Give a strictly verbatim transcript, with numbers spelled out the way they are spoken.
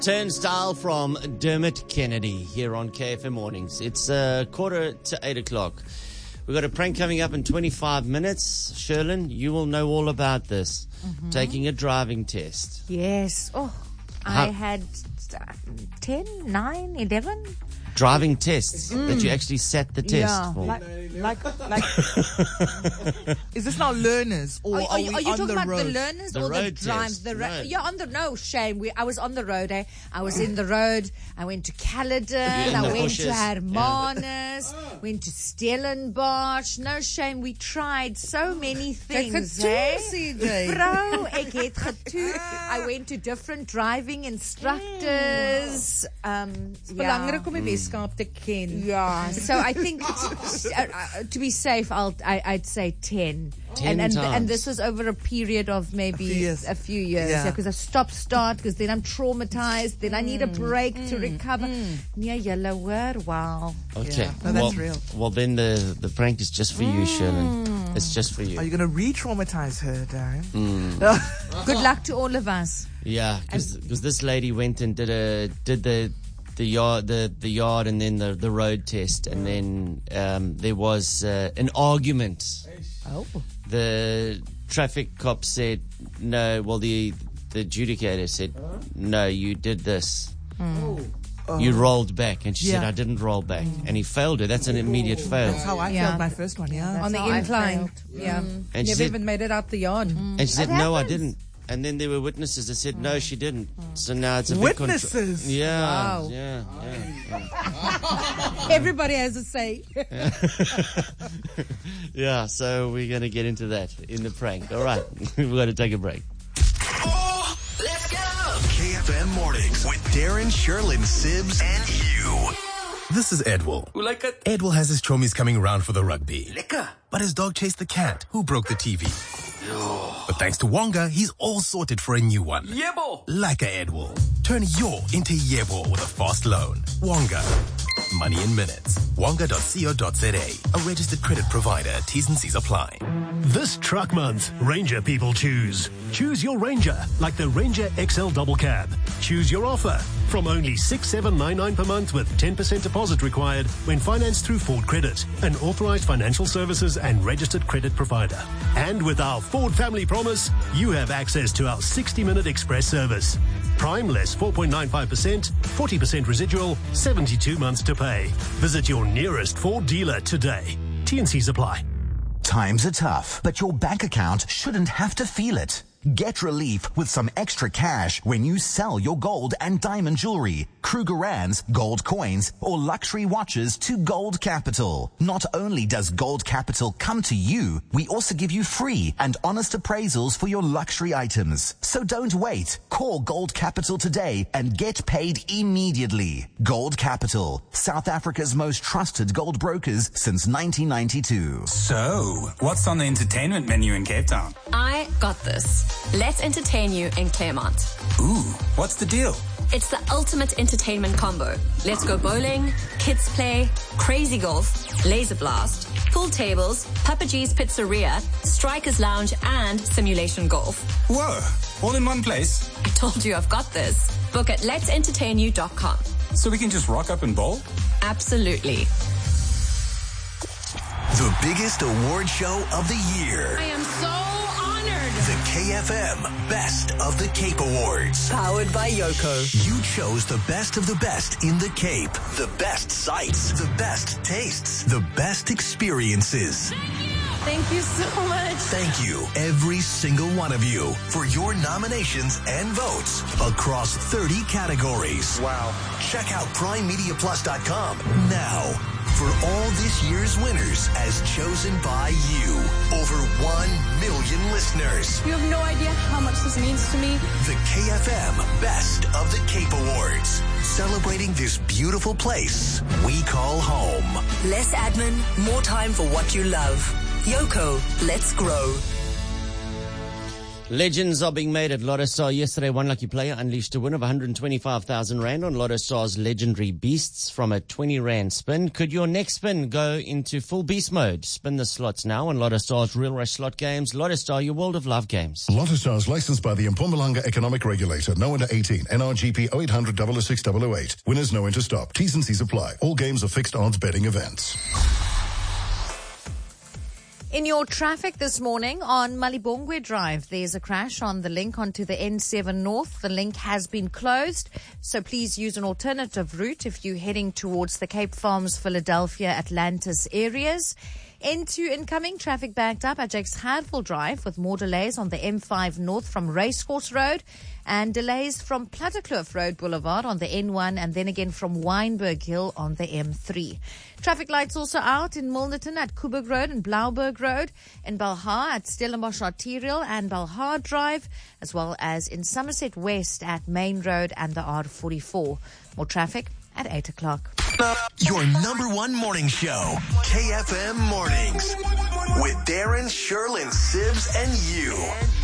Turnstile from Dermot Kennedy here on K F M Mornings. It's a uh, quarter to eight o'clock. We've got a prank coming up in twenty-five minutes. Sherlyn, you will know all about this. Mm-hmm. Taking a driving test. Yes. Oh, How- I had ten, nine, eleven Driving tests mm. that you actually sat the test Yeah. for. Like, like, like is this now learners or Are, are, are, we you, are you on talking the about road? the learners The or the road drives? test. The ro- No. Yeah, on the no, shame. We, I was on the road. Eh? I was in the road. I went to Caledon. in I the went bushes. to Hermanus. Went to Stellenbosch. No shame. We tried so many things. getoer, eh? C J. Vrou, ek het getoer. I went to different driving instructors. Um, yeah. Belangrik om die Weskaap te ken. Yeah, so I think uh, uh, to be safe, I'll I, I'd say ten. Ten and and, times. and this was over a period of maybe A few years. a few years. Yeah. Yeah, because I stop start because then I'm traumatized. Then I need a break to recover. Nee, julle hoor, wow. Okay. Yeah, no, that's well, real. Well, then the, the prank is just for you, Sherlyn. It's just for you. Are you going to re-traumatize her, Darren? Mm. Good luck to all of us. Yeah, because this lady went and did a did the the yard the, the yard and then the, the road test, and then um, there was uh, an argument. Oh. The traffic cop said no. Well, the the adjudicator said no. You did this. You rolled back, and she said Yeah. I didn't roll back, and he failed her. That's an immediate fail. That's how I Yeah. failed my first one, yeah. On the how I incline. failed. Yeah. And she Never said, even made it out the yard. and she said That no, I happens. didn't. And then there were witnesses that said no, she didn't. So now it's a big contro- Witnesses? yeah, Wow. yeah, yeah, yeah. Everybody has a say. Yeah, so we're going to get into that in the prank. All right, we've got to take a break. Oh, let's go! K F M Mornings with Darren, Sherlyn, Sibs, and you. This is Edwell. Who like it? Edwell has his chommies coming around for the rugby. Lekker. But his dog chased the cat, who broke the T V. But thanks to Wonga, he's all sorted for a new one. Yebo. Like a Edwell. Turn your into Yebo with a fast loan. Wonga. Money in minutes. Wonga dot co dot za. A registered credit provider. T's and C's apply. This truck month, Ranger people choose. Choose your Ranger, like the Ranger X L Double Cab. Choose your offer from only six thousand seven hundred ninety-nine dollars per month with ten percent deposit required when financed through Ford Credit, an authorized financial services and registered credit provider. And with our Ford Family Promise, you have access to our sixty-minute express service. Prime less four point nine five percent, forty percent residual, seventy-two months to pay. Visit your nearest Ford dealer today. T and C's apply. Times are tough, but your bank account shouldn't have to feel it. Get relief with some extra cash when you sell your gold and diamond jewelry, Krugerrands, gold coins, or luxury watches to Gold Capital. Not only does Gold Capital come to you, we also give you free and honest appraisals for your luxury items. So don't wait. Call Gold Capital today and get paid immediately. Gold Capital, South Africa's most trusted gold brokers since nineteen ninety-two. So, what's on the entertainment menu in Cape Town? I got this. Let's entertain you in Claremont. Ooh, what's the deal? It's the ultimate entertainment combo. Let's go bowling, kids play, crazy golf, laser blast, pool tables, Papa G's Pizzeria, Strikers Lounge, and simulation golf. Whoa, all in one place? I told you I've got this. Book at lets entertain you dot com. So we can just rock up and bowl? Absolutely. The biggest award show of the year. I am so honored. The K F M Best of the Cape Awards. Powered by Yoko. You chose the best of the best in the Cape. The best sights, the best tastes, the best experiences. Thank you so much. Thank you, every single one of you, for your nominations and votes across thirty categories. Wow. Check out prime media plus dot com now for all this year's winners as chosen by you. Over one million listeners. You have no idea how much this means to me. The K F M Best of the Cape Awards. Celebrating this beautiful place we call home. Less admin, more time for what you love. Yoko, let's grow. Legends are being made at Lotto Star. Yesterday, one lucky player unleashed a win of one hundred twenty-five thousand rand on Lotto Star's legendary beasts from a twenty rand spin. Could your next spin go into full beast mode? Spin the slots now on Lotto Star's Real Rush slot games. Lotto Star, your world of love games. Lotto Stars licensed by the Mpumalanga Economic Regulator. No under eighteen. N R G P oh eight hundred, double oh six, double oh eight. Winners no enter stop. T's and C's apply. All games are fixed odds betting events. In your traffic this morning on Malibongwe Drive, there's a crash on the link onto the N seven North. The link has been closed, so please use an alternative route if you're heading towards the Cape Farms, Philadelphia, Atlantis areas. Into incoming traffic backed up at Jakes Hardville Drive with more delays on the M five North from Racecourse Road and delays from Plattekloof Road Boulevard on the N one and then again from Wynberg Hill on the M three. Traffic lights also out in Milnerton at Kuberg Road and Blauberg Road, in Balha at Stellenbosch Arterial and Balha Drive, as well as in Somerset West at Main Road and the R forty-four. More traffic at eight o'clock. Your number one morning show, K F M Mornings, with Darren, Sherlyn, Sibs, and you.